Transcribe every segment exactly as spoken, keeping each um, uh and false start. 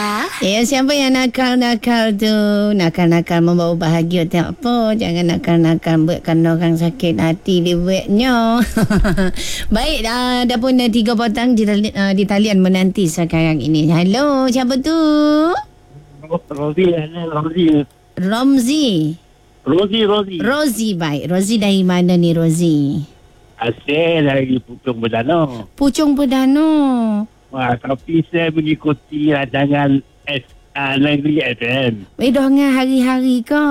Ya, siapa yang nakal-nakal tu? Nakal-nakal membawa bahagia tak apa. Jangan nakal-nakal buatkan orang sakit hati dia buatnya. Baik, uh, dah pun uh, tiga petang di, uh, di talian menanti sekarang ini. Hello, siapa tu? Rozi, Rozi. Romzi. Rozi, Rozi. Rozi, baik. Rozi dari mana ni, Rozi? Asal dari Pucung Berdano. Pucung Berdano. Wah, tapi saya mengikuti rancangan S uh, Negeri F M. Eh, dongan hari-hari ke?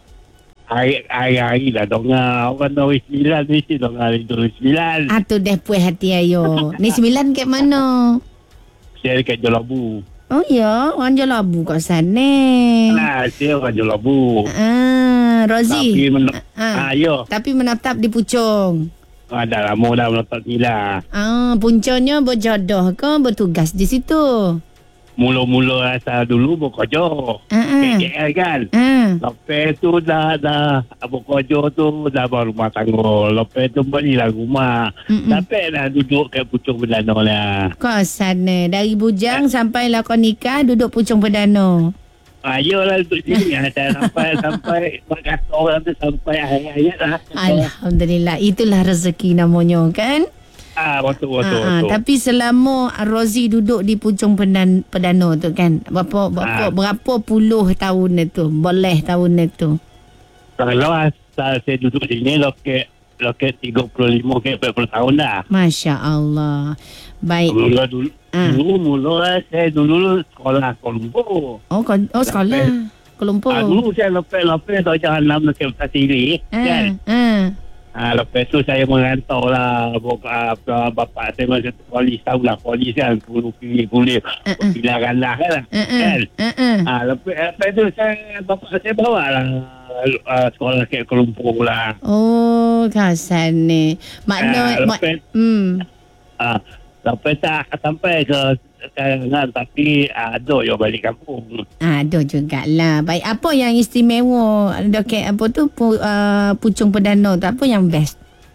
Hari, hari-hari lah dongar. Orang Norwich sembilan mesti dongar dari Norwich sembilan. Ah, tu dah puas hati ayo. Ni sembilan kat mana? Saya dekat Jolabu. Oh ya, orang Jolabu kat sana. Nah, saya orang Jolabu. Ah, Rozi. Tapi men- ah, ah, yo. Tapi menetap di Puchong. Ah, dah lama dah menetap ni lah. Ah, puncanya berjodoh ke bertugas di situ? Mula-mula asal dulu bekerja. Ah, ah. K L kan. Ah. Lepas tu dah dah bekerja tu dah bawa rumah tangga. Lepas tu belilah rumah. Mm-mm. Sampai dah duduk kat Pucung Berdano lah. Kau sana dari bujang eh. sampai lah kau nikah duduk Pucung Berdano. Ayolah duduk sini. sampai sampai kata orang tu sampai ayat-ayat lah. Alhamdulillah, itulah rezeki namanya kan. Ah, betul, betul, Ah, betul. tapi selama Rozi duduk di Pucung Pedan, Pedano tu kan, berapa berapa, Ah. berapa puluh tahun itu, boleh tahun itu? Kalau asal saya duduk sini loket loket tiga puluh lima ke empat puluh tahun dah. Masya Allah. Baik. Mula dulu, Ah. dulu mula saya dulu sekolah Kolombo. Oh, kau, oh sekolah Kuala Lumpur. Ah, dulu saya lepas-lepas tak jalan enam dekat Pasar Siri. Ah, Kan? ah. Ah, lepas tu saya merantau lah. Bapa, bapak saya masih polis, tahu lah polis kan. Kulit-kulit, Uh, uh. pilaran lah kan. Uh, uh, Kan? uh, uh. Ah, lepas, lepas tu saya, bapak saya bawa lah uh, sekolah kat Kuala Lumpur lah. Oh, kasan ni. Makna, Ah, mak, lepas, hmm. ah, lepas tak sampai ke sekarang tapi ah, ada yang balik kampung. Ada jugalah. Baik, apa yang istimewa dekat apa tu pu, uh, Pucung Pedano tu, apa yang best?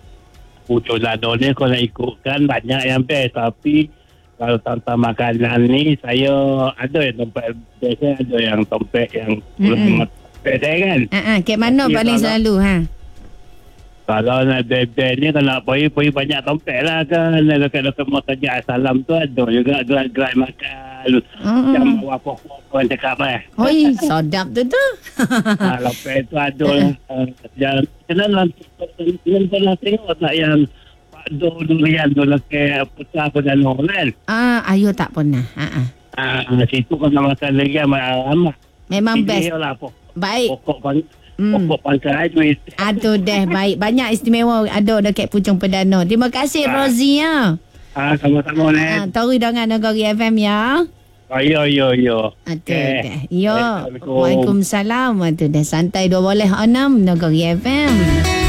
Pucung Berdano ni kalau ikutkan banyak yang best tapi kalau tentang makanan ni saya ada yang tempat biasa ada yang tempat yang Mm-mm. tempat saya kan. Ah, uh, uh, kat mana Tapi paling kalau- selalu ha? Kalau nak bebek ni kalau nak pergi-pergi banyak tempat lah kan. Dekat-dekat Masjid Assalam tu ada juga gerai-gerai makan. Mm-mm. Yang bawa pokok-pokok cakap eh. Oi, sedap tu tu. Ha, lepas tu ada uh, yang kenal yang pernah tengok tak yang Pak Do Durian tu dekat Putra Pedano kan. Ah, ayo tak pernah. Ha ah. Ah, situ kena makan lagi ramai. Memang best. Lah, pokok, Baik. pokok, pang- Hmm. pokok pangkal duit. Aduh deh, baik. Banyak istimewa ada dekat Pucung Pedano. Terima kasih Ah. Rozi ya. Ah, sama-sama Ah, ni. Tori dengan Negeri F M ya. Oh, yo, yo, yo. Aduh Okay. deh. Yo. Assalamualaikum. Waalaikumsalam. Aduh deh, santai dua boleh enam Negeri F M.